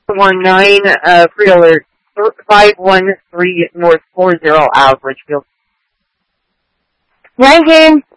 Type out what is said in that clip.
19, free alert, 513 North 40 Ridgefield. 19.